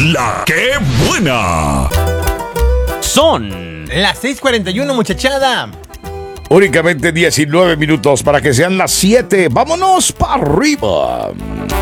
La que buena. Son las 6:41, muchachada. Únicamente 19 minutos para que sean las 7. ¡Vámonos para arriba!